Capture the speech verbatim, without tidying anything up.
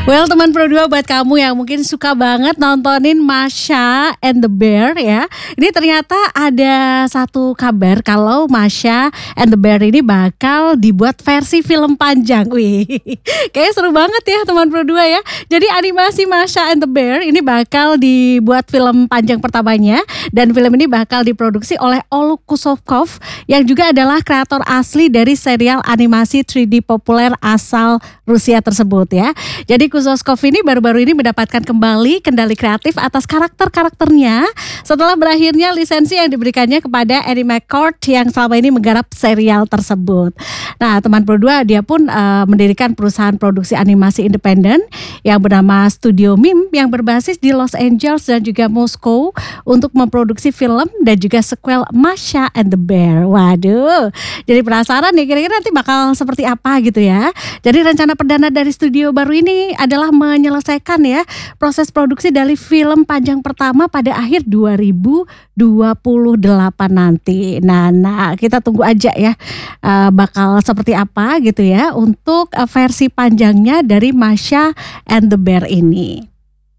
Well, teman Pro dua, buat kamu yang mungkin suka banget nontonin Masha and the Bear ya. Ini ternyata ada satu kabar kalau Masha and the Bear ini bakal dibuat versi film panjang. Wih, kayaknya seru banget ya teman Pro dua ya. Jadi animasi Masha and the Bear ini bakal dibuat film panjang pertamanya. Dan film ini bakal diproduksi oleh Oleg Kusovkov yang juga adalah kreator asli dari serial animasi tiga D populer asal Rusia tersebut ya. Jadi Kusovkov ini baru-baru ini mendapatkan kembali kendali kreatif atas karakter-karakternya setelah berakhirnya lisensi yang diberikannya kepada Animacord yang selama ini menggarap serial tersebut. Nah, teman Pro dua, dia pun uh, mendirikan perusahaan produksi animasi independen yang bernama Studio Mim yang berbasis di Los Angeles dan juga Moskow untuk memproduksi film dan juga sequel Masha and the Bear. Waduh, jadi penasaran nih kira-kira nanti bakal seperti apa gitu ya. Jadi rencana perdana dari studio baru ini adalah menyelesaikan ya proses produksi dari film panjang pertama pada akhir dua ribu dua puluh delapan nanti. Nah, nah kita tunggu aja ya uh, bakal seperti apa gitu ya untuk uh, versi panjangnya dari Masha and the Bear ini.